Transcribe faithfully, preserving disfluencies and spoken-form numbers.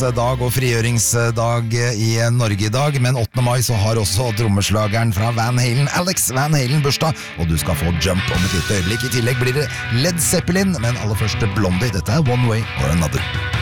dag og frigjøringsdag i Norge i dag, men åttende mai så har også trommeslageren fra Van Halen, Alex Van Halen, bursdag, og du skal få Jump om et lite øyeblikk. I tillegg blir det Led Zeppelin, men aller først Blondie. Dette er One Way or Another.